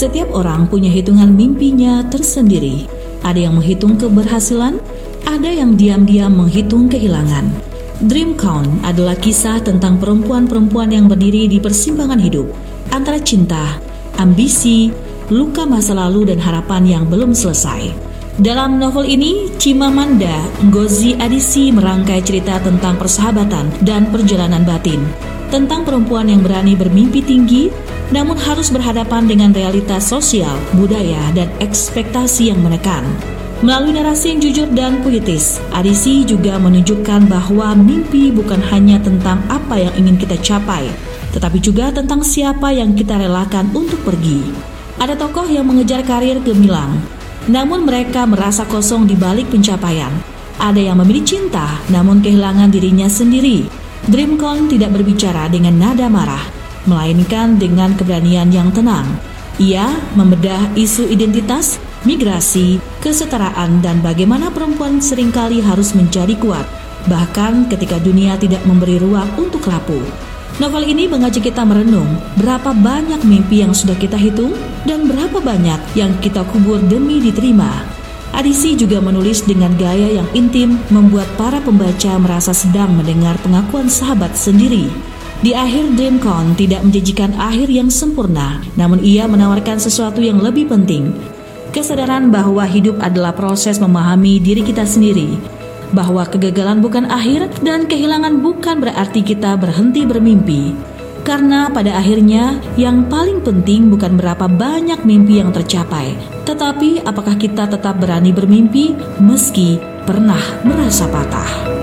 Setiap orang punya hitungan mimpinya tersendiri. Ada yang menghitung keberhasilan, ada yang diam-diam menghitung kehilangan. Dream Count adalah kisah tentang perempuan-perempuan yang berdiri di persimpangan hidup antara cinta, ambisi, luka masa lalu dan harapan yang belum selesai. Dalam novel ini, Chimamanda Ngozi Adichie merangkai cerita tentang persahabatan dan perjalanan batin, tentang perempuan yang berani bermimpi tinggi, namun harus berhadapan dengan realitas sosial, budaya, dan ekspektasi yang menekan. Melalui narasi yang jujur dan puitis, Adichie juga menunjukkan bahwa mimpi bukan hanya tentang apa yang ingin kita capai, tetapi juga tentang siapa yang kita relakan untuk pergi. Ada tokoh yang mengejar karir gemilang, namun mereka merasa kosong di balik pencapaian. Ada yang memilih cinta, namun kehilangan dirinya sendiri. Dream Count tidak berbicara dengan nada marah, melainkan dengan keberanian yang tenang. Ia membedah isu identitas, migrasi, kesetaraan, dan bagaimana perempuan seringkali harus menjadi kuat, bahkan ketika dunia tidak memberi ruang untuk rapuh. Novel ini mengajak kita merenung berapa banyak mimpi yang sudah kita hitung dan berapa banyak yang kita kubur demi diterima. Adichie juga menulis dengan gaya yang intim, membuat para pembaca merasa sedang mendengar pengakuan sahabat sendiri. Di akhir, Dream Count tidak menjanjikan akhir yang sempurna, namun ia menawarkan sesuatu yang lebih penting. Kesadaran bahwa hidup adalah proses memahami diri kita sendiri, bahwa kegagalan bukan akhir dan kehilangan bukan berarti kita berhenti bermimpi. Karena pada akhirnya yang paling penting bukan berapa banyak mimpi yang tercapai, tetapi apakah kita tetap berani bermimpi meski pernah merasa patah.